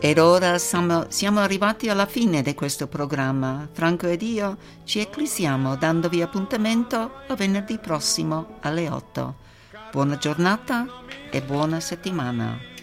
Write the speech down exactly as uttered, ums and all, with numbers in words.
Ed ora siamo, siamo arrivati alla fine di questo programma. Franco ed io ci eclisiamo dandovi appuntamento a venerdì prossimo alle otto. Buona giornata e buona settimana.